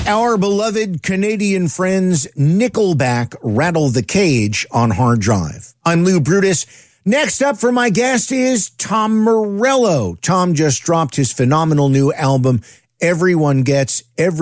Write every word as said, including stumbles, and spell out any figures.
Our beloved Canadian friends Nickelback rattle the cage on hard drive. I'm Lou Brutus. Next up for my guest is Tom Morello. Tom just dropped his phenomenal new album, Everyone Gets Every